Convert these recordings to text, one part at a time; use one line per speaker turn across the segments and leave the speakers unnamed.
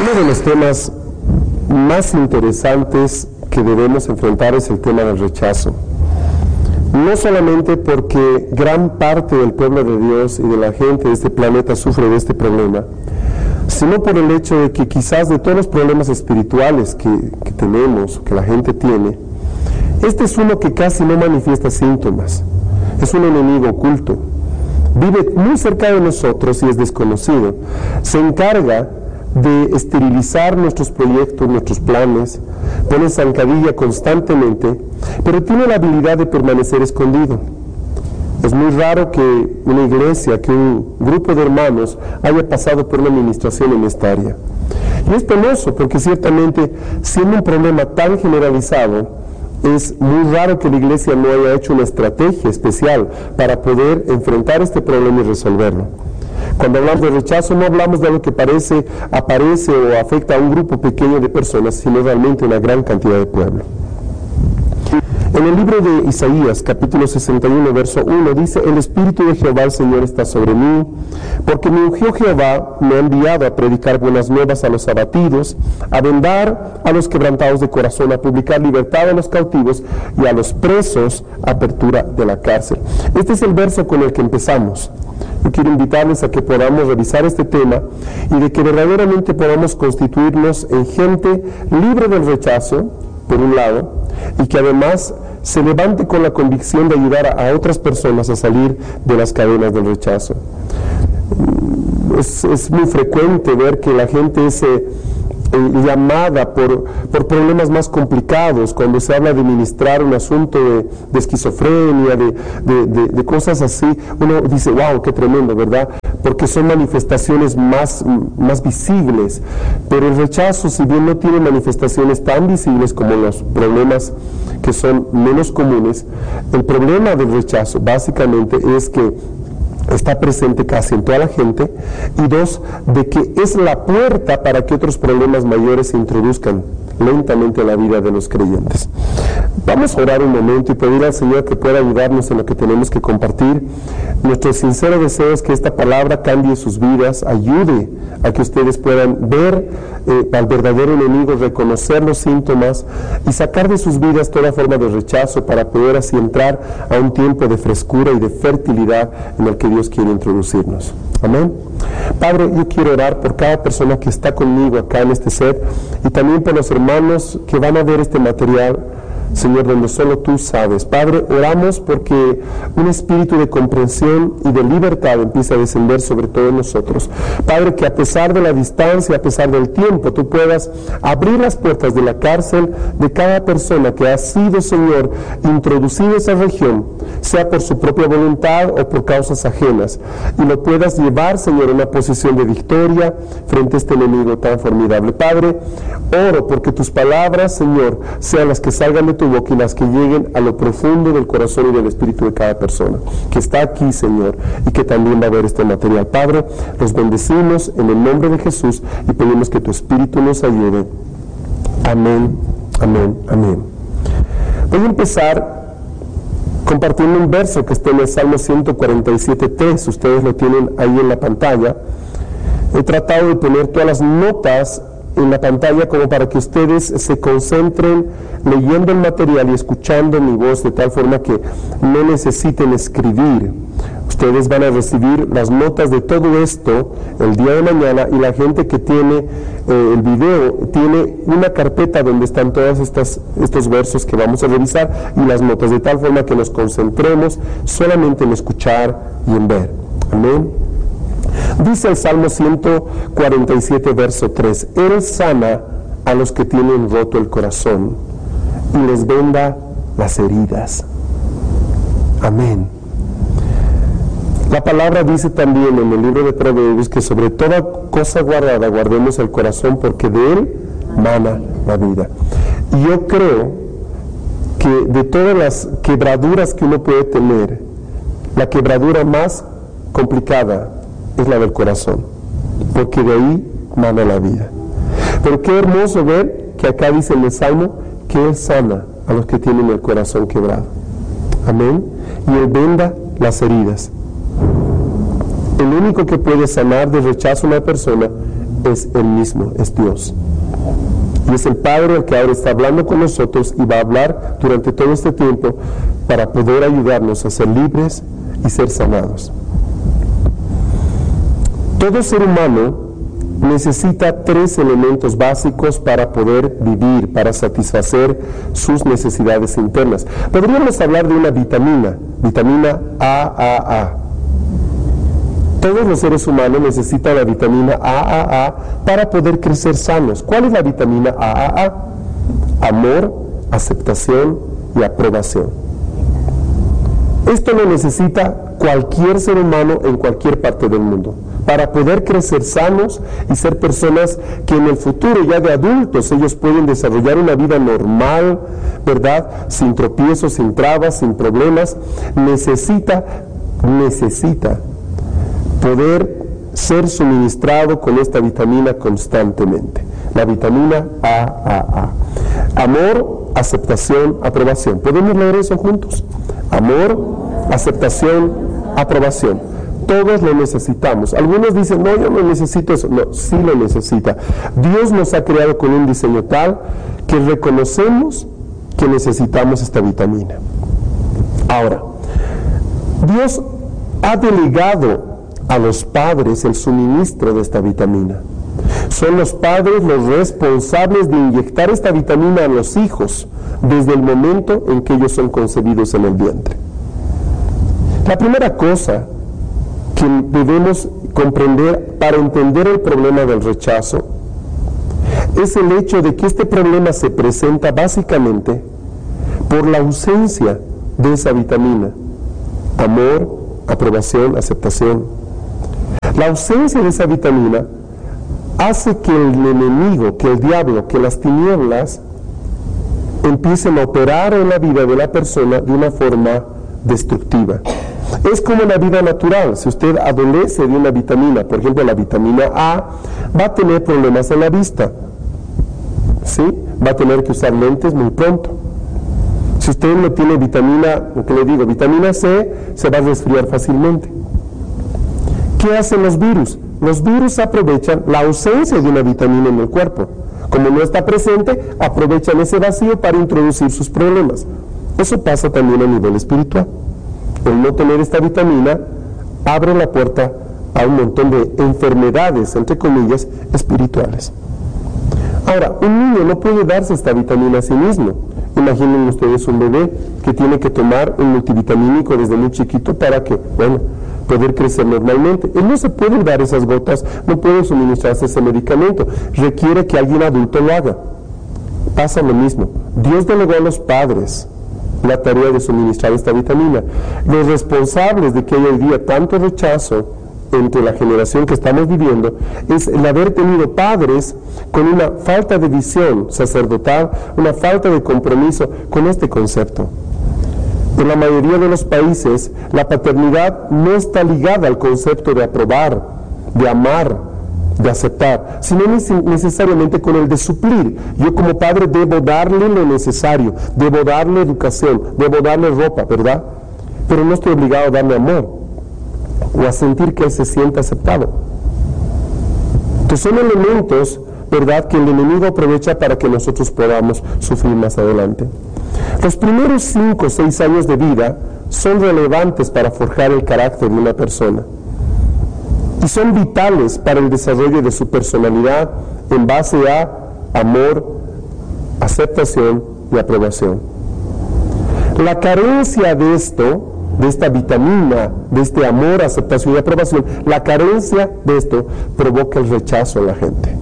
Uno de los temas más interesantes que debemos enfrentar es el tema del rechazo. No solamente porque gran parte del pueblo de Dios y de la gente de este planeta sufre de este problema, sino por el hecho de que quizás de todos los problemas espirituales que tenemos, que la gente tiene, este es uno que casi no manifiesta síntomas. Es un enemigo oculto. Vive muy cerca de nosotros y es desconocido. Se encarga de esterilizar nuestros proyectos, nuestros planes, pone zancadilla constantemente, pero tiene la habilidad de permanecer escondido. Es muy raro que una iglesia, que un grupo de hermanos haya pasado por una administración en esta área. Y es penoso porque ciertamente, siendo un problema tan generalizado, es muy raro que la iglesia no haya hecho una estrategia especial para poder enfrentar este problema y resolverlo. Cuando hablamos de rechazo no hablamos de algo que aparece o afecta a un grupo pequeño de personas, sino realmente una gran cantidad de pueblo. En el libro de Isaías, capítulo 61, verso 1, dice: el Espíritu de Jehová el Señor está sobre mí, porque me ungió Jehová, me ha enviado a predicar buenas nuevas a los abatidos, a vendar a los quebrantados de corazón, a publicar libertad a los cautivos y a los presos, apertura de la cárcel. Este es el verso con el que empezamos. Yo quiero invitarles a que podamos revisar este tema y de que verdaderamente podamos constituirnos en gente libre del rechazo, por un lado, y que además se levante con la convicción de ayudar a otras personas a salir de las cadenas del rechazo. Es muy frecuente ver que la gente es llamada por problemas más complicados, cuando se habla de ministrar un asunto de esquizofrenia, de cosas así. Uno dice, wow, qué tremendo, ¿verdad? Porque son manifestaciones más visibles, pero el rechazo, si bien no tiene manifestaciones tan visibles como los problemas que son menos comunes, el problema del rechazo básicamente es que está presente casi en toda la gente, y dos, de que es la puerta para que otros problemas mayores se introduzcan lentamente en la vida de los creyentes. Vamos a orar un momento y pedir al Señor que pueda ayudarnos en lo que tenemos que compartir. Nuestro sincero deseo es que esta palabra cambie sus vidas, ayude a que ustedes puedan ver al verdadero enemigo, reconocer los síntomas y sacar de sus vidas toda forma de rechazo, para poder así entrar a un tiempo de frescura y de fertilidad en el que Dios quiere introducirnos. Amén. Padre, yo quiero orar por cada persona que está conmigo acá en este set, y también por los hermanos que van a ver este material, Señor, donde solo tú sabes. Padre, oramos porque un espíritu de comprensión y de libertad empiece a descender sobre todos nosotros. Padre, que a pesar de la distancia, a pesar del tiempo, tú puedas abrir las puertas de la cárcel de cada persona que ha sido, Señor, introducida a esa región, sea por su propia voluntad o por causas ajenas, y lo puedas llevar, Señor, a una posición de victoria frente a este enemigo tan formidable. Padre, oro porque tus palabras, Señor, sean las que salgan de tu boca y las que lleguen a lo profundo del corazón y del espíritu de cada persona que está aquí, Señor, y que también va a ver este material. Padre, los bendecimos en el nombre de Jesús y pedimos que tu espíritu nos ayude. Amén, amén, amén. Voy a empezar compartiendo un verso que está en el Salmo 147:3. Ustedes lo tienen ahí en la pantalla. He tratado de poner todas las notas en la pantalla como para que ustedes se concentren leyendo el material y escuchando mi voz, de tal forma que no necesiten escribir. Ustedes van a recibir las notas de todo esto el día de mañana, y la gente que tiene el video tiene una carpeta donde están todos estos versos que vamos a revisar y las notas, de tal forma que nos concentremos solamente en escuchar y en ver. Amén. Dice el Salmo 147, verso 3: Él sana a los que tienen roto el corazón y les venda las heridas. Amén. La palabra dice también en el libro de Proverbios que sobre toda cosa guardada guardemos el corazón, porque de él mana la vida. Y yo creo que de todas las quebraduras que uno puede tener, la quebradura más complicada es la del corazón, porque de ahí mana la vida. Pero qué hermoso ver que acá dice en el Salmo que Él sana a los que tienen el corazón quebrado. Amén. Y Él venda las heridas. El único que puede sanar de rechazo a una persona es Él mismo, es Dios. Y es el Padre el que ahora está hablando con nosotros y va a hablar durante todo este tiempo para poder ayudarnos a ser libres y ser sanados. Todo ser humano necesita 3 elementos básicos para poder vivir, para satisfacer sus necesidades internas. Podríamos hablar de una vitamina AAA. Todos los seres humanos necesitan la vitamina AAA para poder crecer sanos. ¿Cuál es la vitamina AAA? Amor, aceptación y aprobación. Esto lo necesita cualquier ser humano en cualquier parte del mundo para poder crecer sanos y ser personas que en el futuro, ya de adultos, ellos pueden desarrollar una vida normal, ¿verdad? Sin tropiezos, sin trabas, sin problemas. Necesita poder ser suministrado con esta vitamina constantemente. La vitamina AAA. Amor, aceptación, aprobación. ¿Podemos leer eso juntos? Amor, aceptación, aprobación. Todos lo necesitamos. Algunos dicen, no, yo no necesito eso. No, sí lo necesita. Dios nos ha creado con un diseño tal que reconocemos que necesitamos esta vitamina. Ahora, Dios ha delegado a los padres el suministro de esta vitamina. Son los padres los responsables de inyectar esta vitamina a los hijos desde el momento en que ellos son concebidos en el vientre. La primera cosa que debemos comprender para entender el problema del rechazo es el hecho de que este problema se presenta básicamente por la ausencia de esa vitamina: amor, aprobación, aceptación. La ausencia de esa vitamina hace que el enemigo, que el diablo, que las tinieblas empiecen a operar en la vida de la persona de una forma destructiva. Es como la vida natural. Si usted adolece de una vitamina, por ejemplo la vitamina A, va a tener problemas en la vista, ¿sí? Va a tener que usar lentes muy pronto. Si usted no tiene vitamina C, se va a resfriar fácilmente. ¿Qué hacen los virus? Los virus aprovechan la ausencia de una vitamina en el cuerpo. Como no está presente, aprovechan ese vacío para introducir sus problemas. Eso pasa también a nivel espiritual. El no tener esta vitamina abre la puerta a un montón de enfermedades, entre comillas, espirituales. Ahora, un niño no puede darse esta vitamina a sí mismo. Imaginen ustedes un bebé que tiene que tomar un multivitamínico desde muy chiquito para que, poder crecer normalmente. Él no se puede dar esas gotas, no puede suministrarse ese medicamento. Requiere que alguien adulto lo haga. Pasa lo mismo. Dios delegó a los padres la tarea de suministrar esta vitamina. Los responsables de que haya hoy día tanto rechazo entre la generación que estamos viviendo es el haber tenido padres con una falta de visión sacerdotal, una falta de compromiso con este concepto. En la mayoría de los países, la paternidad no está ligada al concepto de aprobar, de amar, de aceptar, sino necesariamente con el de suplir. Yo como padre debo darle lo necesario, debo darle educación, debo darle ropa, ¿verdad? Pero no estoy obligado a darle amor o a sentir que él se sienta aceptado. Entonces son elementos, ¿verdad?, que el enemigo aprovecha para que nosotros podamos sufrir más adelante. Los primeros 5 o 6 años de vida son relevantes para forjar el carácter de una persona y son vitales para el desarrollo de su personalidad en base a amor, aceptación y aprobación. La carencia de esto, de esta vitamina, de este amor, aceptación y aprobación, la carencia de esto provoca el rechazo en la gente.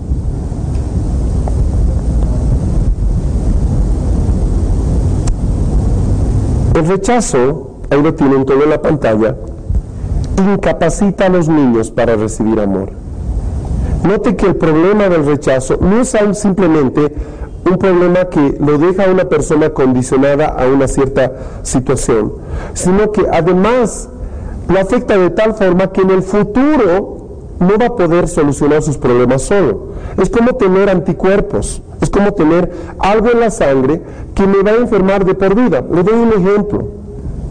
El rechazo, ahí lo tienen todo en la pantalla, incapacita a los niños para recibir amor. Note que el problema del rechazo no es simplemente un problema que lo deja a una persona condicionada a una cierta situación, sino que además lo afecta de tal forma que en el futuro no va a poder solucionar sus problemas solo. Es como tener anticuerpos, es como tener algo en la sangre que me va a enfermar de por vida. Le doy un ejemplo.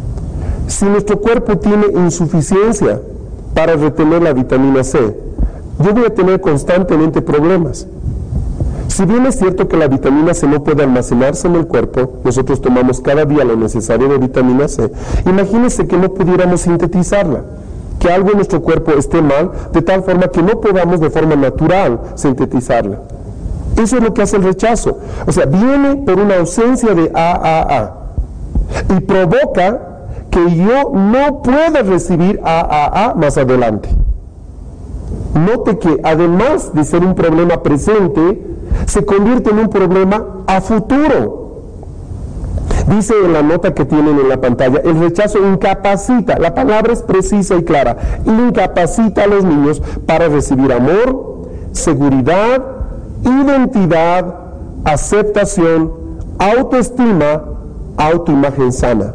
Si nuestro cuerpo tiene insuficiencia para retener la vitamina C, yo voy a tener constantemente problemas. Si bien es cierto que la vitamina C no puede almacenarse en el cuerpo, nosotros tomamos cada día lo necesario de vitamina C, imagínense que no pudiéramos sintetizarla, que algo en nuestro cuerpo esté mal, de tal forma que no podamos de forma natural sintetizarla. Eso es lo que hace el rechazo. O sea, viene por una ausencia de AAA y provoca que yo no pueda recibir AAA más adelante. Note que además de ser un problema presente, se convierte en un problema a futuro. Dice en la nota que tienen en la pantalla, el rechazo incapacita, la palabra es precisa y clara, incapacita a los niños para recibir amor, seguridad, identidad, aceptación, autoestima, autoimagen sana.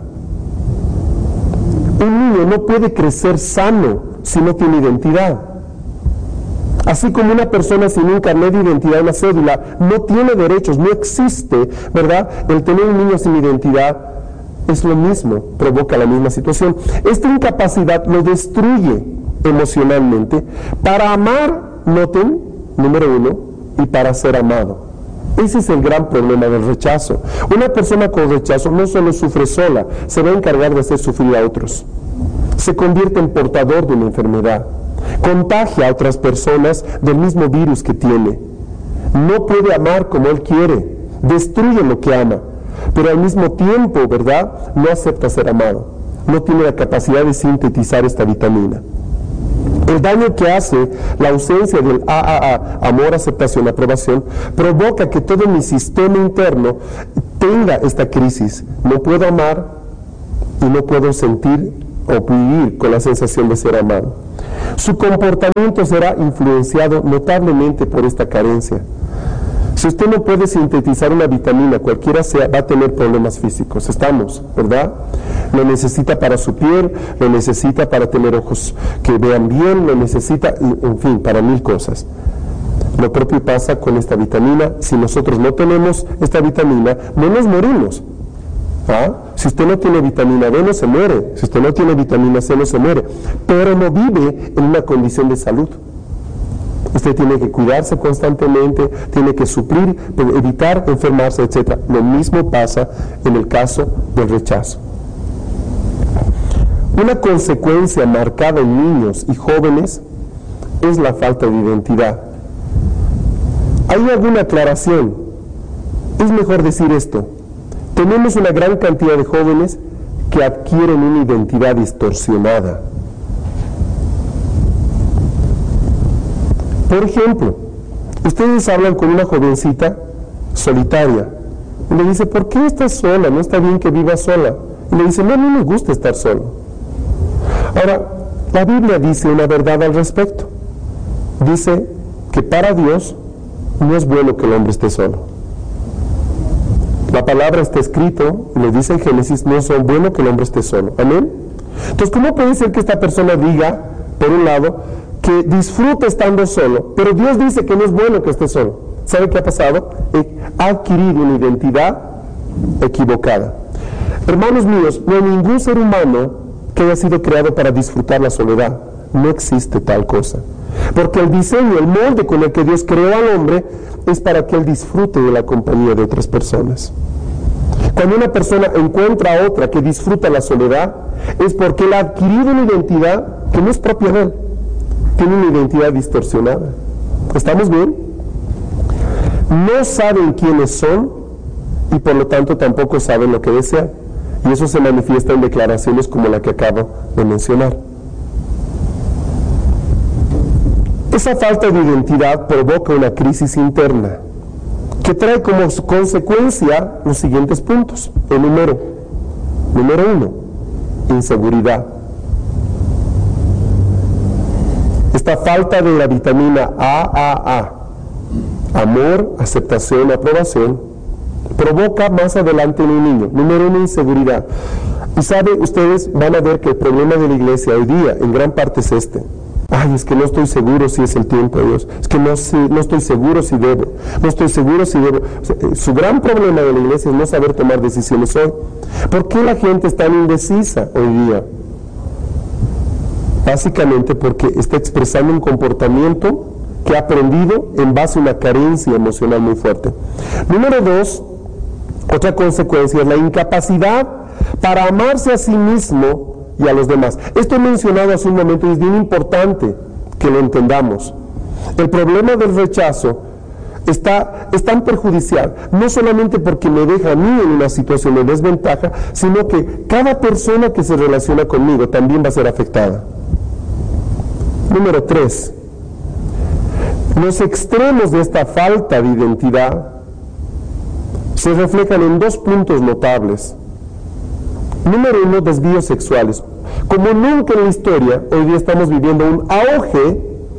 Un niño no puede crecer sano si no tiene identidad. Así como una persona sin un carnet de identidad, una cédula, no tiene derechos, no existe, ¿verdad? El tener un niño sin identidad es lo mismo, provoca la misma situación. Esta incapacidad lo destruye emocionalmente para amar, noten, número uno, y para ser amado. Ese es el gran problema del rechazo. Una persona con rechazo no solo sufre sola, se va a encargar de hacer sufrir a otros. Se convierte en portador de una enfermedad. Contagia a otras personas del mismo virus que tiene. No puede amar como él quiere, destruye lo que ama, pero al mismo tiempo, ¿verdad?, no acepta ser amado. No tiene la capacidad de sintetizar esta vitamina. El daño que hace la ausencia del AAA, amor, aceptación, aprobación, provoca que todo mi sistema interno tenga esta crisis. No puedo amar y no puedo sentir o vivir con la sensación de ser amado. Su comportamiento será influenciado notablemente por esta carencia. Si usted no puede sintetizar una vitamina, cualquiera sea, va a tener problemas físicos. Estamos, ¿verdad? Lo necesita para su piel, lo necesita para tener ojos que vean bien, lo necesita, en fin, para mil cosas. Lo propio pasa con esta vitamina. Si nosotros no tenemos esta vitamina, no nos morimos. ¿Ah? Si usted no tiene vitamina D, no se muere. Si usted no tiene vitamina C, no se muere. Pero no vive en una condición de salud. Usted tiene que cuidarse constantemente, tiene que suplir, evitar enfermarse, etc. Lo mismo pasa en el caso del rechazo. Una consecuencia marcada en niños y jóvenes es la falta de identidad. ¿Hay alguna aclaración? Es mejor decir esto. Tenemos una gran cantidad de jóvenes que adquieren una identidad distorsionada. Por ejemplo, ustedes hablan con una jovencita solitaria y le dice, ¿por qué estás sola? No está bien que vivas sola. Y le dice, no, a mí me gusta estar solo. Ahora, la Biblia dice una verdad al respecto. Dice que para Dios no es bueno que el hombre esté solo. La palabra está escrito, y le dice en Génesis, no es bueno que el hombre esté solo. Amén. Entonces, ¿cómo puede ser que esta persona diga, por un lado, que disfruta estando solo, pero Dios dice que no es bueno que esté solo? ¿Sabe qué ha pasado? Ha adquirido una identidad equivocada. Hermanos míos, no hay ningún ser humano que haya sido creado para disfrutar la soledad. No existe tal cosa. Porque el diseño, el molde con el que Dios creó al hombre es para que él disfrute de la compañía de otras personas. Cuando una persona encuentra a otra que disfruta la soledad, es porque él ha adquirido una identidad que no es propia de él. Tiene una identidad distorsionada. ¿Estamos bien? No saben quiénes son y por lo tanto tampoco saben lo que desean. Y eso se manifiesta en declaraciones como la que acabo de mencionar. Esa falta de identidad provoca una crisis interna que trae como consecuencia los siguientes puntos. El número 1, inseguridad. Esta falta de la vitamina AAA, amor, aceptación, aprobación, provoca más adelante en un niño. Número 1, inseguridad. Y sabe, ustedes van a ver que el problema de la iglesia hoy día en gran parte es este. Ay, es que no estoy seguro si es el tiempo de Dios. Es que no estoy seguro si debo. No estoy seguro si debo. O sea, su gran problema de la iglesia es no saber tomar decisiones hoy. ¿Por qué la gente es tan indecisa hoy día? Básicamente porque está expresando un comportamiento que ha aprendido en base a una carencia emocional muy fuerte. Número 2, otra consecuencia es la incapacidad para amarse a sí mismo y a los demás. Esto he mencionado hace un momento y es bien importante que lo entendamos. El problema del rechazo es tan perjudicial, no solamente porque me deja a mí en una situación de desventaja, sino que cada persona que se relaciona conmigo también va a ser afectada. Número 3, los extremos de esta falta de identidad se reflejan en 2 puntos notables. Número 1, desvíos sexuales. Como nunca en la historia, hoy día estamos viviendo un auge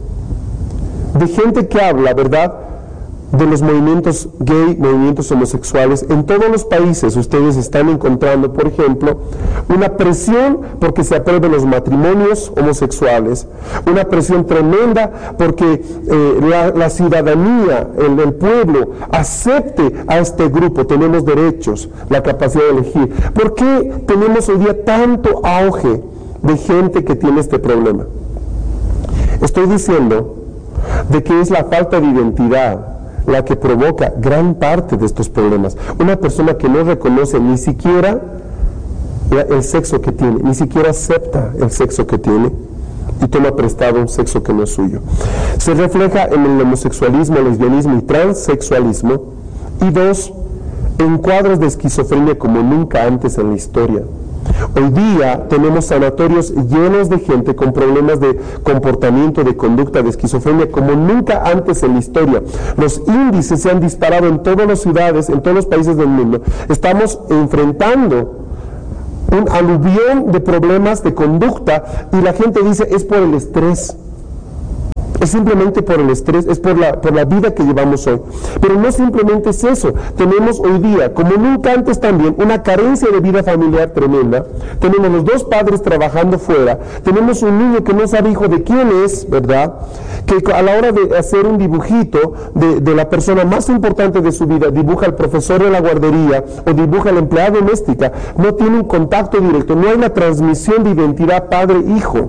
de gente que habla, ¿verdad?, de los movimientos gay, movimientos homosexuales. En todos los países ustedes están encontrando, por ejemplo, una presión porque se aprueben los matrimonios homosexuales, una presión tremenda porque la ciudadanía, el pueblo, acepte a este grupo, tenemos derechos, la capacidad de elegir. ¿Por qué tenemos hoy día tanto auge de gente que tiene este problema? Estoy diciendo de que es la falta de identidad la que provoca gran parte de estos problemas. Una persona que no reconoce ni siquiera el sexo que tiene, ni siquiera acepta el sexo que tiene y toma prestado un sexo que no es suyo. Se refleja en el homosexualismo, lesbianismo y transexualismo. Y 2, en cuadros de esquizofrenia como nunca antes en la historia. Hoy día tenemos sanatorios llenos de gente con problemas de comportamiento, de conducta, de esquizofrenia, como nunca antes en la historia. Los índices se han disparado en todas las ciudades, en todos los países del mundo. Estamos enfrentando un aluvión de problemas de conducta y la gente dice es por el estrés. Es simplemente por el estrés, es por la vida que llevamos hoy. Pero no simplemente es eso. Tenemos hoy día, como nunca antes también, una carencia de vida familiar tremenda. Tenemos los 2 padres trabajando fuera. Tenemos un niño que no sabe hijo de quién es, ¿verdad? Que a la hora de hacer un dibujito de la persona más importante de su vida, dibuja al profesor de la guardería o dibuja a la empleada doméstica. No tiene un contacto directo, no hay una transmisión de identidad padre-hijo.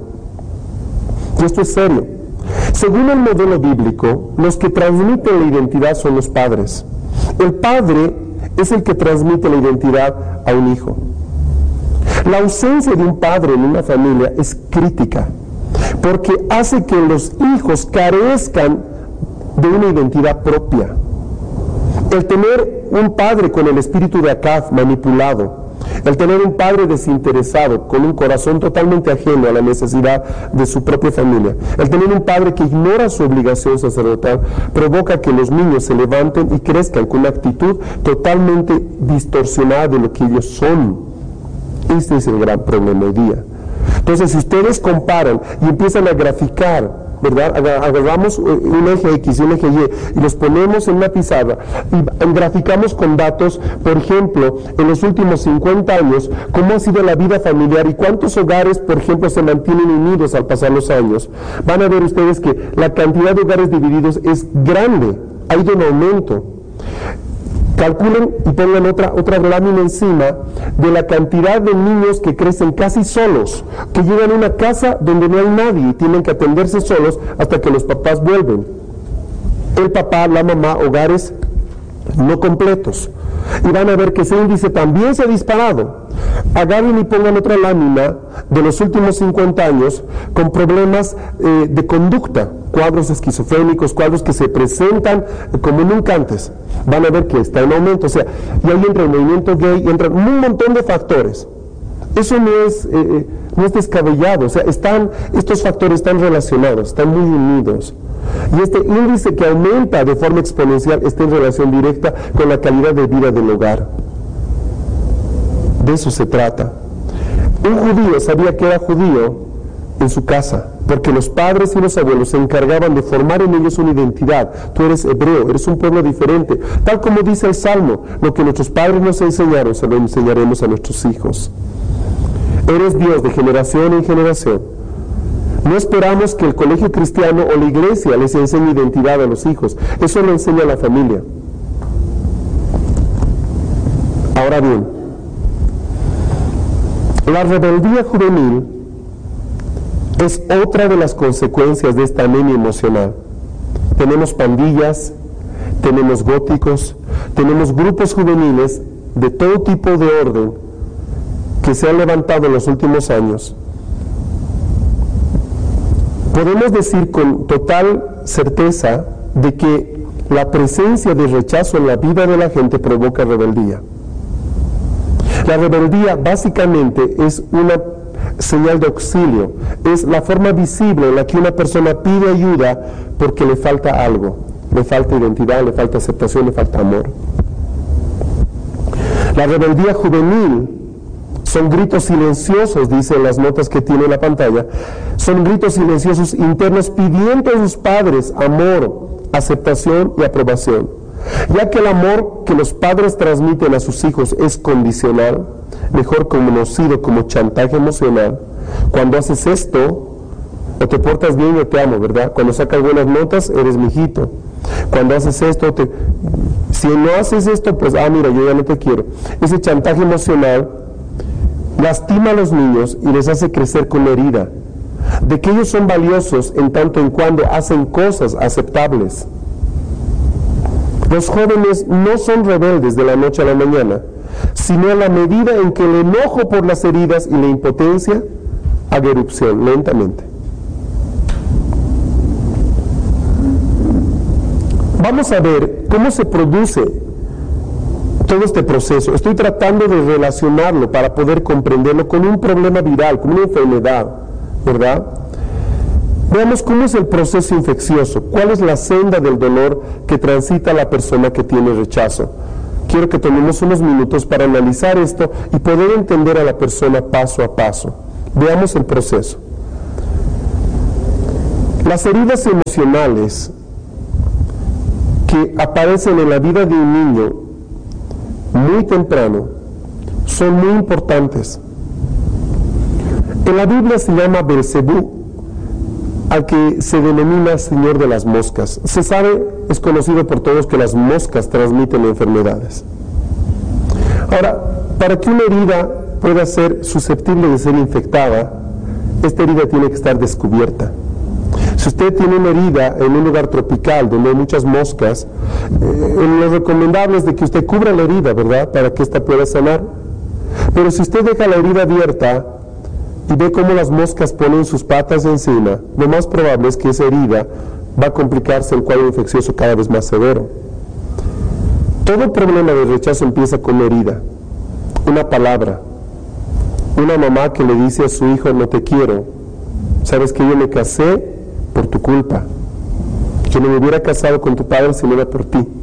Y esto es serio. Según el modelo bíblico, los que transmiten la identidad son los padres. El padre es el que transmite la identidad a un hijo. La ausencia de un padre en una familia es crítica, porque hace que los hijos carezcan de una identidad propia. El tener un padre con el espíritu de Acab manipulado, el tener un padre desinteresado, con un corazón totalmente ajeno a la necesidad de su propia familia, el tener un padre que ignora su obligación sacerdotal, provoca que los niños se levanten y crezcan con una actitud totalmente distorsionada de lo que ellos son. Este es el gran problema hoy día. Entonces, si ustedes comparan y empiezan a graficar, ¿verdad? Agarramos un eje X y un eje Y y los ponemos en una pizarra y graficamos con datos, por ejemplo, en los últimos 50 años, cómo ha sido la vida familiar y cuántos hogares, por ejemplo, se mantienen unidos al pasar los años. Van a ver ustedes que la cantidad de hogares divididos es grande, ha ido en aumento. Calculen y pongan otra lámina encima de la cantidad de niños que crecen casi solos, que llegan a una casa donde no hay nadie y tienen que atenderse solos hasta que los papás vuelven. El papá, la mamá, hogares no completos. Y van a ver que ese índice también se ha disparado. Agarren y pongan otra lámina de los últimos 50 años con problemas de conducta, cuadros esquizofrénicos, cuadros que se presentan como nunca antes. Van a ver que está en aumento, o sea, y ahí entra el movimiento gay, y entran un montón de factores. Eso no es descabellado, o sea, estos factores están relacionados, están muy unidos. Y este índice que aumenta de forma exponencial está en relación directa con la calidad de vida del hogar. De eso se trata. Un judío sabía que era judío en su casa, porque los padres y los abuelos se encargaban de formar en ellos una identidad. Tú eres hebreo, eres un pueblo diferente. Tal como dice el Salmo, lo que nuestros padres nos enseñaron, se lo enseñaremos a nuestros hijos. Eres Dios de generación en generación. No esperamos que el colegio cristiano o la iglesia les enseñe identidad a los hijos. Eso lo enseña la familia. Ahora bien, la rebeldía juvenil es otra de las consecuencias de esta anemia emocional. Tenemos pandillas, tenemos góticos, tenemos grupos juveniles de todo tipo de orden que se han levantado en los últimos años. Podemos decir con total certeza de que la presencia de rechazo en la vida de la gente provoca rebeldía. La rebeldía básicamente es una señal de auxilio, es la forma visible en la que una persona pide ayuda porque le falta algo, le falta identidad, le falta aceptación, le falta amor. La rebeldía juvenil son gritos silenciosos, dicen las notas que tiene en la pantalla, son gritos silenciosos internos pidiendo a sus padres amor, aceptación y aprobación. Ya que el amor que los padres transmiten a sus hijos es condicional, mejor conocido como chantaje emocional, cuando haces esto, o te portas bien, yo te amo, ¿verdad? Cuando sacas buenas notas, eres mi hijito. Cuando haces esto, si no haces esto, pues, mira, yo ya no te quiero. Ese chantaje emocional lastima a los niños y les hace crecer con la herida de que ellos son valiosos en tanto en cuando hacen cosas aceptables. Los jóvenes no son rebeldes de la noche a la mañana, sino a la medida en que el enojo por las heridas y la impotencia haga erupción lentamente. Vamos a ver cómo se produce todo este proceso. Estoy tratando de relacionarlo para poder comprenderlo con un problema viral, con una enfermedad, ¿verdad? Veamos cómo es el proceso infeccioso, cuál es la senda del dolor que transita la persona que tiene rechazo. Quiero que tomemos unos minutos para analizar esto y poder entender a la persona paso a paso. Veamos el proceso. Las heridas emocionales que aparecen en la vida de un niño muy temprano son muy importantes. En la Biblia se llama Belcebú al que se denomina Señor de las moscas. Se sabe, es conocido por todos, que las moscas transmiten enfermedades. Ahora, para que una herida pueda ser susceptible de ser infectada, esta herida tiene que estar descubierta. Si usted tiene una herida en un lugar tropical donde hay muchas moscas, lo recomendable es de que usted cubra la herida, ¿verdad?, para que ésta pueda sanar. Pero si usted deja la herida abierta y ve cómo las moscas ponen sus patas encima, lo más probable es que esa herida va a complicarse el cuadro infeccioso cada vez más severo. Todo problema de rechazo empieza con una herida, una palabra, una mamá que le dice a su hijo: no te quiero, sabes que yo me casé por tu culpa, yo no me hubiera casado con tu padre si no era por ti.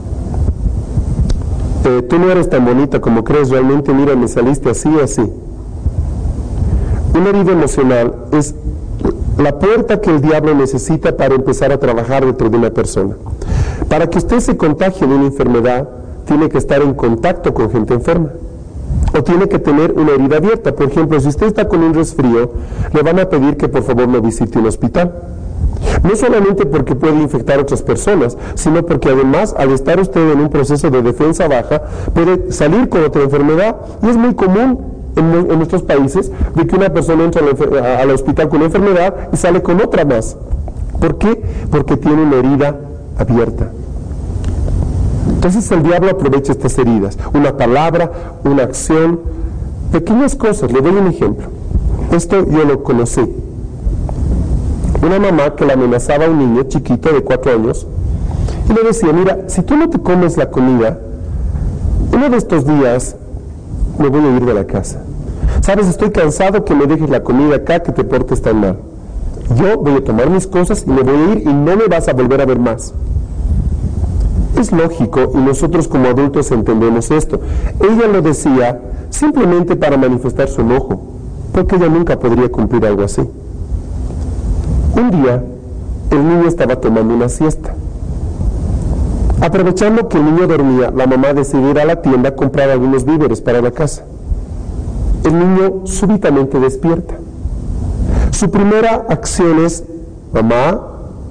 Tú no eres tan bonita como crees, realmente, mira, me saliste así y así. Una herida emocional es la puerta que el diablo necesita para empezar a trabajar dentro de una persona. Para que usted se contagie de una enfermedad, tiene que estar en contacto con gente enferma, o tiene que tener una herida abierta. Por ejemplo, si usted está con un resfrío, le van a pedir que por favor no visite un hospital. No solamente porque puede infectar a otras personas, sino porque además, al estar usted en un proceso de defensa baja, puede salir con otra enfermedad. Y es muy común en nuestros países de que una persona entra al hospital con una enfermedad y sale con otra más. ¿Por qué? Porque tiene una herida abierta. Entonces el diablo aprovecha estas heridas, una palabra, una acción, pequeñas cosas. Le doy un ejemplo. Esto yo lo conocí. Una mamá que le amenazaba a un niño chiquito de 4 años y le decía: mira, si tú no te comes la comida, uno de estos días me voy a ir de la casa. Sabes, estoy cansado que me dejes la comida acá, que te portes tan mal. Yo voy a tomar mis cosas y me voy a ir y no me vas a volver a ver más. Es lógico, y nosotros como adultos entendemos esto. Ella lo decía simplemente para manifestar su enojo, porque ella nunca podría cumplir algo así. Un día, el niño estaba tomando una siesta. Aprovechando que el niño dormía, la mamá decidió ir a la tienda a comprar algunos víveres para la casa. El niño súbitamente despierta. Su primera acción es: mamá,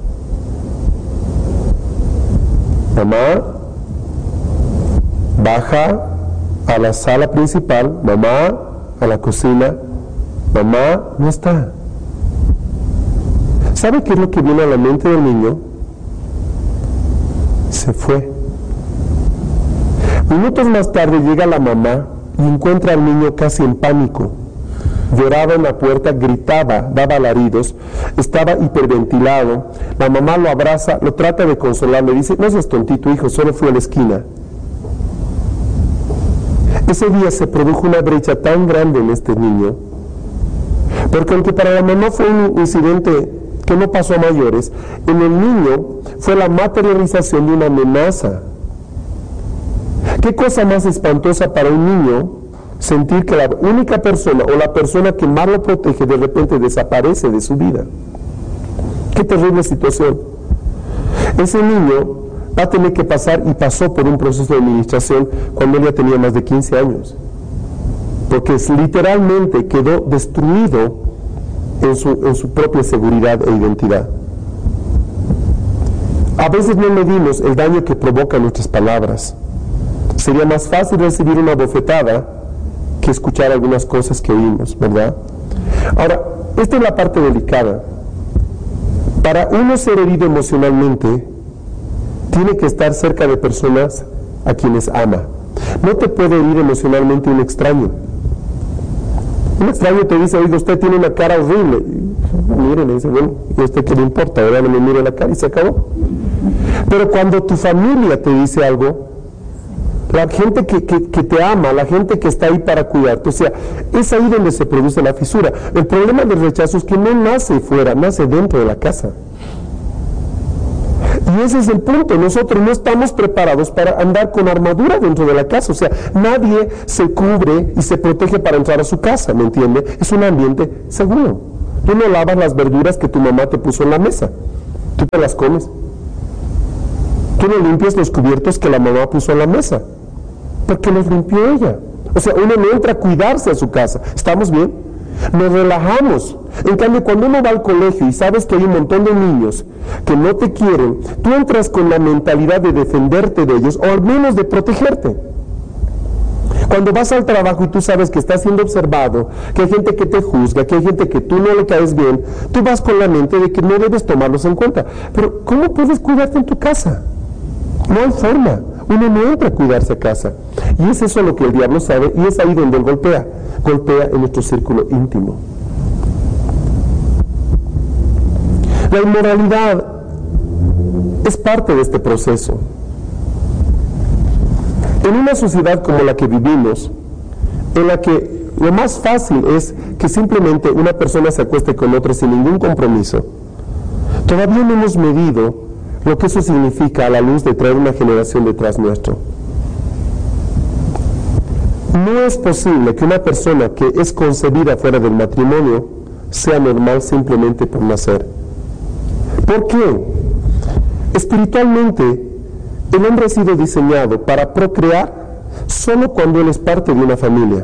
baja a la sala principal, mamá, a la cocina, mamá, no está. ¿Sabe qué es lo que viene a la mente del niño? se fue. Minutos más tarde llega la mamá y encuentra al niño casi en pánico. Lloraba en la puerta, gritaba, daba alaridos, estaba hiperventilado. La mamá lo abraza, lo trata de consolar, le dice: no seas tontito, hijo, solo fui a la esquina. Ese día se produjo una brecha tan grande en este niño, porque aunque para la mamá fue un incidente que no pasó a mayores, en el niño fue la materialización de una amenaza. ¿Qué cosa más espantosa para un niño sentir que la única persona o la persona que más lo protege de repente desaparece de su vida? Qué terrible situación. Ese niño va a tener que pasar, y pasó por un proceso de administración cuando él ya tenía más de 15 años, porque literalmente quedó destruido en su propia seguridad e identidad. A veces no medimos el daño que provocan nuestras palabras. Sería más fácil recibir una bofetada que escuchar algunas cosas que oímos, ¿verdad? Ahora, esta es la parte delicada. Para uno ser herido emocionalmente, tiene que estar cerca de personas a quienes ama. No te puede herir emocionalmente un extraño. Un extraño te dice: oiga, usted tiene una cara horrible. Mire, le dice: bueno, ¿y a usted qué le importa? ¿Verdad? No me mire la cara y se acabó. Pero cuando tu familia te dice algo, la gente que te ama, la gente que está ahí para cuidarte, o sea, es ahí donde se produce la fisura. El problema del rechazo es que no nace fuera, nace dentro de la casa. Y ese es el punto. Nosotros no estamos preparados para andar con armadura dentro de la casa. O sea, nadie se cubre y se protege para entrar a su casa, ¿me entiende? Es un ambiente seguro. Tú no lavas las verduras que tu mamá te puso en la mesa. Tú te las comes. Tú no limpias los cubiertos que la mamá puso en la mesa, porque los limpió ella. O sea, uno no entra a cuidarse a su casa. ¿Estamos bien? Nos relajamos. En cambio, cuando uno va al colegio y sabes que hay un montón de niños que no te quieren, tú entras con la mentalidad de defenderte de ellos, o al menos de protegerte. Cuando vas al trabajo y tú sabes que estás siendo observado, que hay gente que te juzga, que hay gente que tú no le caes bien, tú vas con la mente de que no debes tomarlos en cuenta. Pero ¿cómo puedes cuidarte en tu casa? No hay forma. Uno no entra a cuidarse a casa. Y es eso lo que el diablo sabe, y es ahí donde él golpea en nuestro círculo íntimo. La inmoralidad es parte de este proceso. En una sociedad como la que vivimos, en la que lo más fácil es que simplemente una persona se acueste con otra sin ningún compromiso, todavía no hemos medido lo que eso significa a la luz de traer una generación detrás nuestro. No es posible que una persona que es concebida fuera del matrimonio sea normal simplemente por nacer. ¿Por qué? Espiritualmente, el hombre ha sido diseñado para procrear solo cuando él es parte de una familia.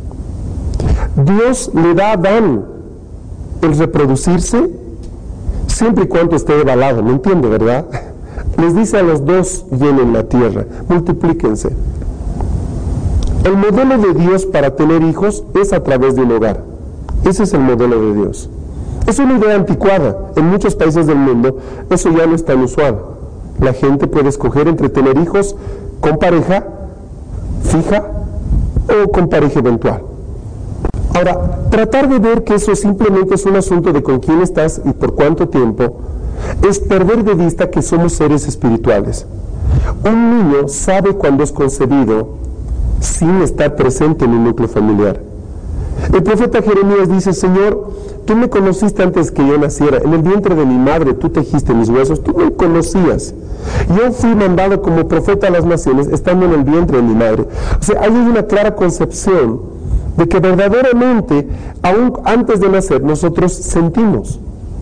Dios le da a Adán el reproducirse siempre y cuando esté avalado, ¿me entiende, verdad? Les dice a los dos: llenen la tierra, multiplíquense. El modelo de Dios para tener hijos es a través de un hogar. Ese es el modelo de Dios. Es una idea anticuada. En muchos países del mundo eso ya no es tan usual. La gente puede escoger entre tener hijos con pareja fija o con pareja eventual. Ahora, tratar de ver que eso simplemente es un asunto de con quién estás y por cuánto tiempo, es perder de vista que somos seres espirituales. Un niño sabe cuando es concebido sin estar presente en un núcleo familiar. El profeta Jeremías dice: Señor, tú me conociste antes que yo naciera. En el vientre de mi madre tú tejiste mis huesos. Tú me conocías. Yo fui mandado como profeta a las naciones estando en el vientre de mi madre. O sea, hay una clara concepción de que verdaderamente, aún antes de nacer, nosotros sentimos.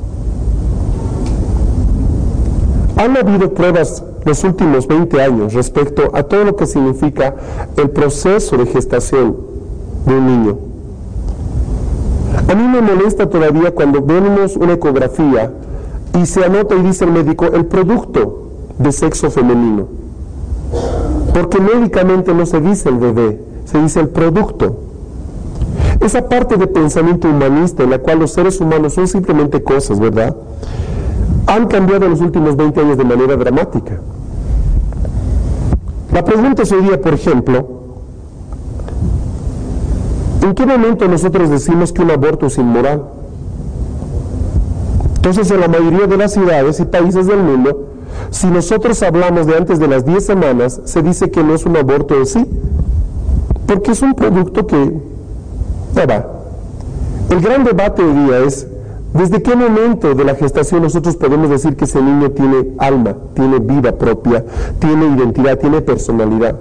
Han habido pruebas los últimos 20 años respecto a todo lo que significa el proceso de gestación de un niño. A mí me molesta todavía cuando vemos una ecografía y se anota y dice el médico el producto de sexo femenino, porque médicamente no se dice el bebé, se dice el producto. Esa parte de pensamiento humanista en la cual los seres humanos son simplemente cosas, ¿verdad?, han cambiado en los últimos 20 años de manera dramática. La pregunta es hoy día, por ejemplo, ¿en qué momento nosotros decimos que un aborto es inmoral? Entonces, en la mayoría de las ciudades y países del mundo, si nosotros hablamos de antes de las 10 semanas, se dice que no es un aborto en sí, porque es un producto que ya va. El gran debate hoy día es, ¿desde qué momento de la gestación nosotros podemos decir que ese niño tiene alma, tiene vida propia, tiene identidad, tiene personalidad?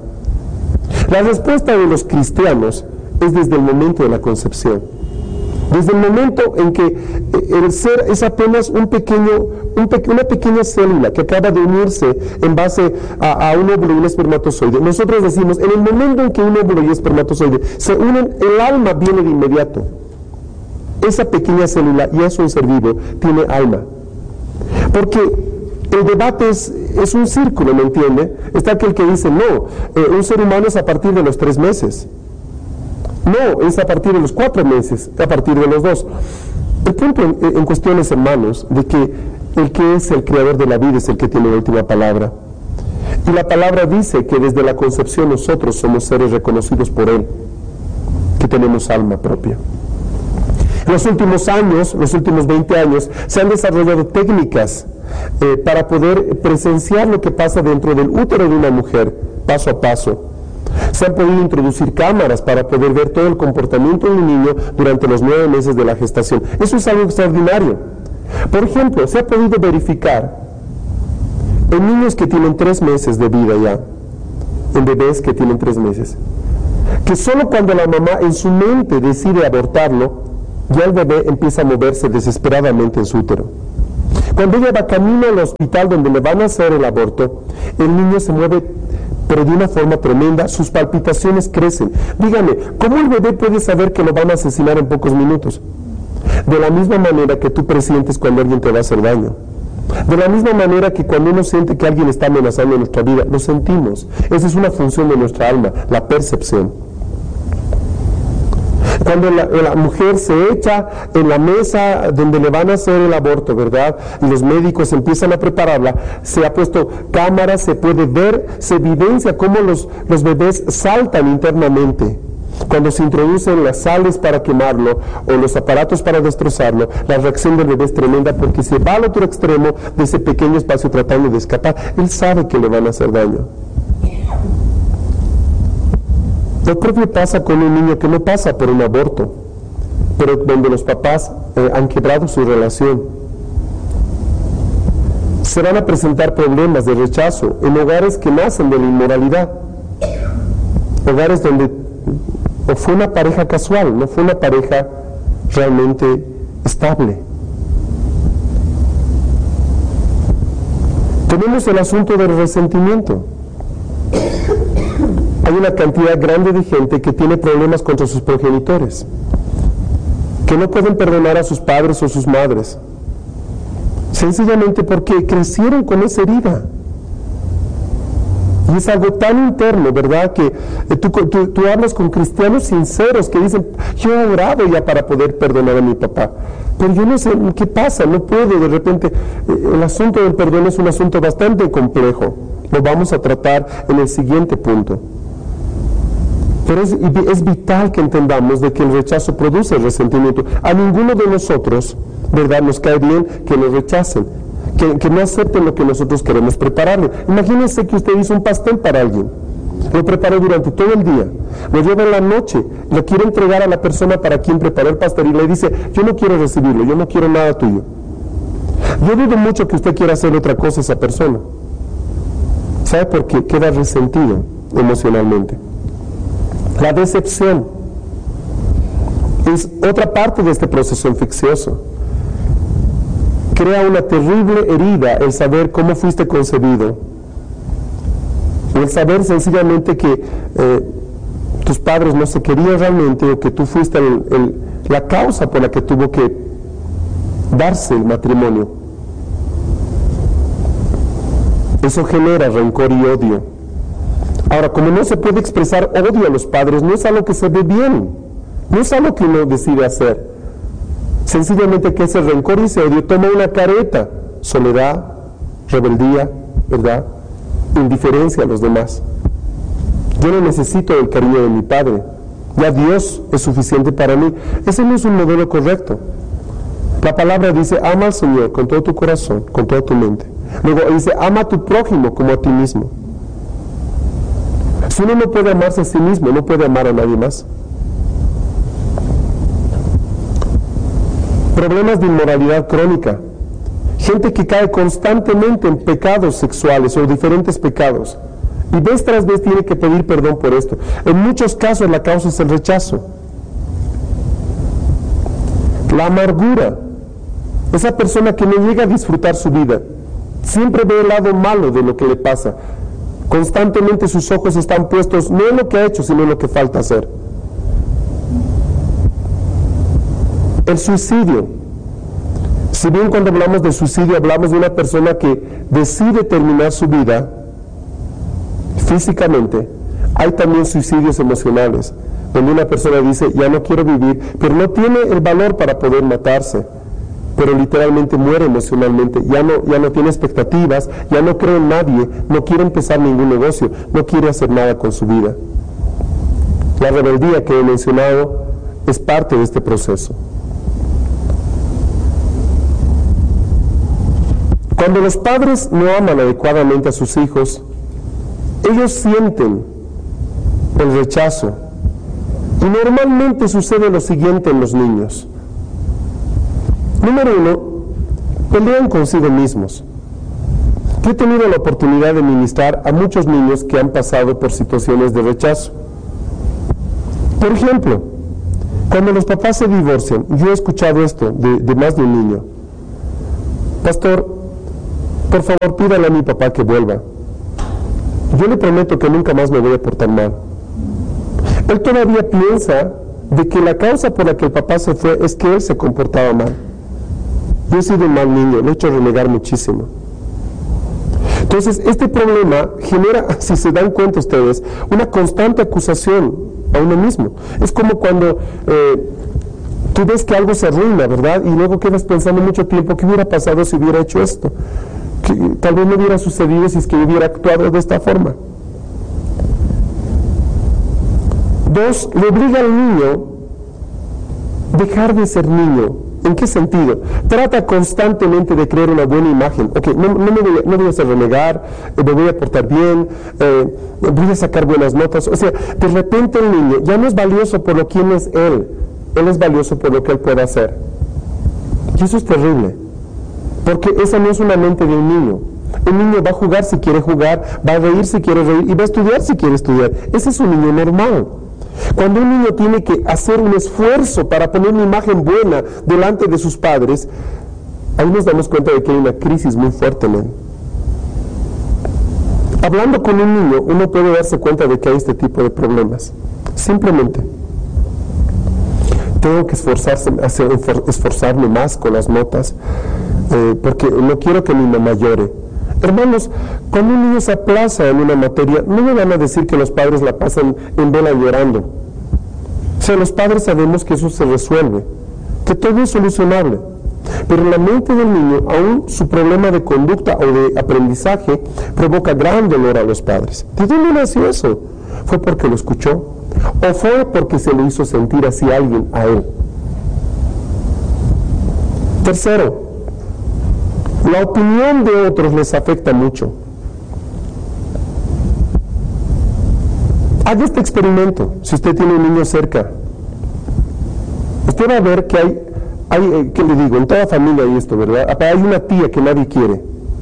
La respuesta de los cristianos es desde el momento de la concepción. Desde el momento en que el ser es apenas una pequeña célula que acaba de unirse en base a un óvulo y un espermatozoide. Nosotros decimos, en el momento en que un óvulo y espermatozoide se unen, el alma viene de inmediato. Esa pequeña célula, y es un ser vivo, tiene alma. Porque el debate es un círculo, ¿me entiende? Está aquel que dice, no, un ser humano es a partir de los 3 meses. No, es a partir de los 4 meses, a partir de los 2. El punto en cuestión es, hermanos, de que el que es el creador de la vida es el que tiene la última palabra. Y la palabra dice que desde la concepción nosotros somos seres reconocidos por Él, que tenemos alma propia. En los últimos años, los últimos 20 años, se han desarrollado técnicas para poder presenciar lo que pasa dentro del útero de una mujer, paso a paso. Se han podido introducir cámaras para poder ver todo el comportamiento de un niño durante los 9 meses de la gestación. Eso es algo extraordinario. Por ejemplo, se ha podido verificar en niños que tienen 3 meses de vida ya, en bebés que tienen 3 meses, que solo cuando la mamá en su mente decide abortarlo, ya el bebé empieza a moverse desesperadamente en su útero. Cuando ella va camino al hospital donde le van a hacer el aborto, el niño se mueve pero de una forma tremenda, sus palpitaciones crecen. Dígame, ¿cómo el bebé puede saber que lo van a asesinar en pocos minutos? De la misma manera que tú presientes cuando alguien te va a hacer daño. De la misma manera que cuando uno siente que alguien está amenazando nuestra vida, lo sentimos. Esa es una función de nuestra alma, la percepción. Cuando la mujer se echa en la mesa donde le van a hacer el aborto, ¿verdad? Y los médicos empiezan a prepararla, se ha puesto cámaras, se puede ver, se evidencia cómo los bebés saltan internamente. Cuando se introducen las sales para quemarlo o los aparatos para destrozarlo, la reacción del bebé es tremenda porque se va al otro extremo de ese pequeño espacio tratando de escapar. Él sabe que le van a hacer daño. Lo propio pasa con un niño que no pasa por un aborto, pero donde los papás han quebrado su relación. Se van a presentar problemas de rechazo en hogares que nacen de la inmoralidad, hogares donde no fue una pareja casual, no fue una pareja realmente estable. Tenemos el asunto del resentimiento. Hay una cantidad grande de gente que tiene problemas contra sus progenitores, que no pueden perdonar a sus padres o sus madres, sencillamente porque crecieron con esa herida. Y es algo tan interno, ¿verdad? Que tú hablas con cristianos sinceros que dicen, yo he orado ya para poder perdonar a mi papá, pero yo no sé qué pasa, no puedo, de repente. El asunto del perdón es un asunto bastante complejo. Lo vamos a tratar en el siguiente punto. Pero es vital que entendamos de que el rechazo produce resentimiento. A ninguno de nosotros, ¿verdad?, nos cae bien que nos rechacen, que no acepten lo que nosotros queremos prepararle. Imagínense que usted hizo un pastel para alguien, lo preparó durante todo el día, lo lleva en la noche, lo quiere entregar a la persona para quien preparó el pastel y le dice, yo no quiero recibirlo, yo no quiero nada tuyo. Yo dudo mucho que usted quiera hacer otra cosa a esa persona. ¿Sabe por qué? Queda resentido emocionalmente. La decepción es otra parte de este proceso infeccioso. Crea una terrible herida el saber cómo fuiste concebido, el saber sencillamente que tus padres no se querían realmente o que tú fuiste la causa por la que tuvo que darse el matrimonio. Eso genera rencor y odio. Ahora, como no se puede expresar odio a los padres, no es algo que se ve bien, no es algo que uno decide hacer. Sencillamente que ese rencor y ese odio toma una careta: soledad, rebeldía, ¿verdad?, indiferencia a los demás. Yo no necesito el cariño de mi padre. Ya Dios es suficiente para mí. Ese no es un modelo correcto. La palabra dice, ama al Señor con todo tu corazón, con toda tu mente. Luego dice, ama a tu prójimo como a ti mismo. Si uno no puede amarse a sí mismo, no puede amar a nadie más. Problemas de inmoralidad crónica. Gente que cae constantemente en pecados sexuales o diferentes pecados. Y vez tras vez tiene que pedir perdón por esto. En muchos casos la causa es el rechazo. La amargura. Esa persona que no llega a disfrutar su vida. Siempre ve el lado malo de lo que le pasa. Constantemente sus ojos están puestos no en lo que ha hecho, sino en lo que falta hacer. El suicidio. Si bien cuando hablamos de suicidio hablamos de una persona que decide terminar su vida físicamente, hay también suicidios emocionales, donde una persona dice, ya no quiero vivir, pero no tiene el valor para poder matarse, pero literalmente muere emocionalmente, ya no tiene expectativas, ya no cree en nadie, no quiere empezar ningún negocio, no quiere hacer nada con su vida. La rebeldía que he mencionado es parte de este proceso. Cuando los padres no aman adecuadamente a sus hijos, ellos sienten el rechazo. Y normalmente sucede lo siguiente en los niños. Número 1, pelean consigo mismos. Yo he tenido la oportunidad de ministrar a muchos niños que han pasado por situaciones de rechazo. Por ejemplo, cuando los papás se divorcian, yo he escuchado esto de más de un niño. Pastor, por favor, pídale a mi papá que vuelva. Yo le prometo que nunca más me voy a portar mal. Él todavía piensa de que la causa por la que el papá se fue es que él se comportaba mal. Yo he sido un mal niño, lo he hecho renegar muchísimo. Entonces, este problema genera, si se dan cuenta ustedes, una constante acusación a uno mismo. Es como cuando tú ves que algo se arruina, ¿verdad? Y luego quedas pensando mucho tiempo, ¿qué hubiera pasado si hubiera hecho esto? Que tal vez no hubiera sucedido si es que hubiera actuado de esta forma. 2, le obliga al niño a dejar de ser niño. ¿En qué sentido? Trata constantemente de crear una buena imagen. Ok, no voy a hacer renegar, me voy a portar bien, voy a sacar buenas notas. O sea, de repente el niño ya no es valioso por lo que es él es valioso por lo que él puede hacer. Y eso es terrible, porque esa no es una mente de un niño. Un niño va a jugar si quiere jugar, va a reír si quiere reír y va a estudiar si quiere estudiar. Ese es un niño normal. Cuando un niño tiene que hacer un esfuerzo para poner una imagen buena delante de sus padres, ahí nos damos cuenta de que hay una crisis muy fuerte en él. Hablando con un niño, uno puede darse cuenta de que hay este tipo de problemas. Simplemente tengo que esforzarme más con las notas, porque no quiero que mi mamá llore. Hermanos, cuando un niño se aplaza en una materia, no me van a decir que los padres la pasan en vela llorando. O sea, los padres sabemos que eso se resuelve, que todo es solucionable. Pero en la mente del niño, aún su problema de conducta o de aprendizaje provoca gran dolor a los padres. ¿De dónde nació eso? ¿Fue porque lo escuchó? ¿O fue porque se lo hizo sentir así alguien a él? Tercero, la opinión de otros les afecta mucho. Haga este experimento, si usted tiene un niño cerca. Usted va a ver que hay, ¿qué le digo? En toda familia hay esto, ¿verdad? Hay una tía que nadie quiere.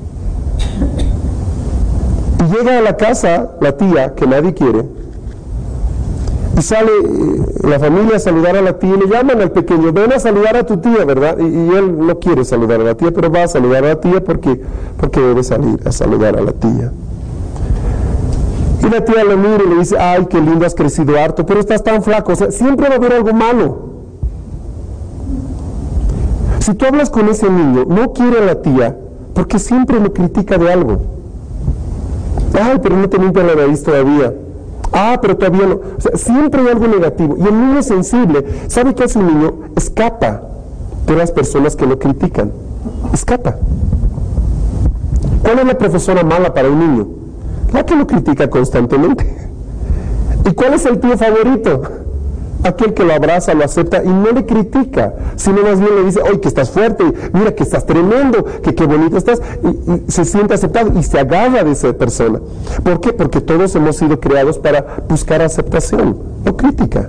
Y llega a la casa la tía que nadie quiere, y sale la familia a saludar a la tía y le llaman al pequeño, ven a saludar a tu tía, ¿verdad? Y él no quiere saludar a la tía, pero va a saludar a la tía porque debe salir a saludar a la tía. Y la tía lo mira y le dice, ay, qué lindo, has crecido harto, pero estás tan flaco. O sea, siempre va a haber algo malo. Si tú hablas con ese niño, no quiere a la tía porque siempre lo critica de algo. Ay, pero no te limpia la nariz todavía. Ah, pero todavía no. O sea, siempre hay algo negativo. Y el niño sensible, ¿sabe qué hace un niño? Escapa de las personas que lo critican. Escapa. ¿Cuál es la profesora mala para un niño? La que lo critica constantemente. ¿Y cuál es el tío favorito? Aquel que lo abraza, lo acepta y no le critica, sino más bien le dice, oye, que estás fuerte, mira que estás tremendo, que qué bonito estás, y se siente aceptado y se agarra de esa persona. ¿Por qué? Porque todos hemos sido creados para buscar aceptación, no crítica.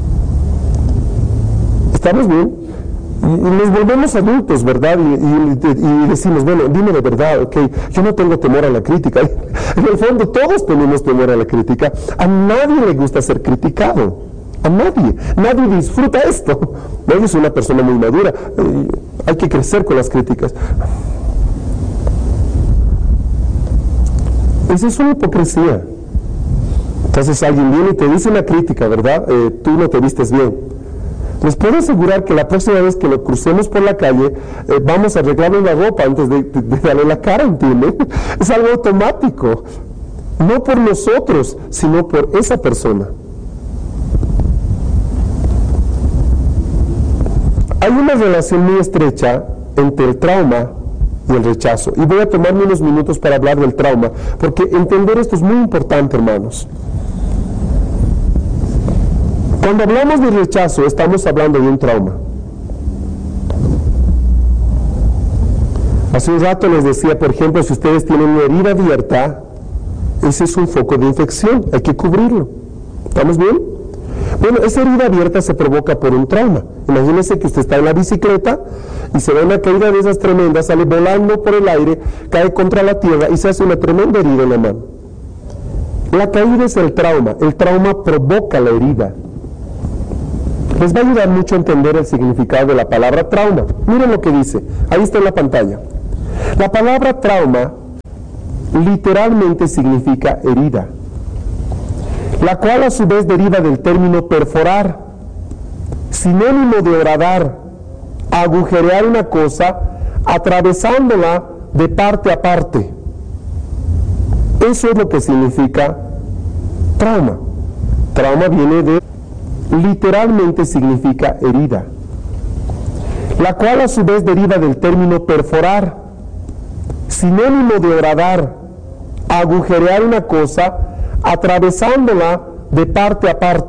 ¿Estamos bien? Y nos volvemos adultos, ¿verdad? Y decimos, bueno, dime de verdad, ok, yo no tengo temor a la crítica. En el fondo todos tenemos temor a la crítica. A nadie le gusta ser criticado. A nadie. Nadie disfruta esto. Yo soy una persona muy madura. Hay que crecer con las críticas. Esa es una hipocresía. Entonces alguien viene y te dice una crítica, ¿verdad? Tú no te vistes bien. Les puedo asegurar que la próxima vez que lo crucemos por la calle, vamos a arreglarle la ropa antes de darle la cara, ¿entienden? Es algo automático. No por nosotros, sino por esa persona. Hay una relación muy estrecha entre el trauma y el rechazo. Y voy a tomarme unos minutos para hablar del trauma, porque entender esto es muy importante, hermanos. Cuando hablamos de rechazo, estamos hablando de un trauma. Hace un rato les decía, por ejemplo, si ustedes tienen una herida abierta, ese es un foco de infección, hay que cubrirlo. ¿Estamos bien? Bueno, esa herida abierta se provoca por un trauma. Imagínense que usted está en la bicicleta y se da una caída de esas tremendas, sale volando por el aire, cae contra la tierra y se hace una tremenda herida en la mano. La caída es el trauma provoca la herida. Les va a ayudar mucho a entender el significado de la palabra trauma. Miren lo que dice, ahí está en la pantalla. La palabra trauma literalmente significa herida, la cual a su vez deriva del término perforar, sinónimo de horadar, agujerear una cosa, atravesándola de parte a parte. Eso es lo que significa trauma. Trauma viene de, literalmente significa herida, la cual a su vez deriva del término perforar, sinónimo de horadar, agujerear una cosa, atravesándola de parte a parte.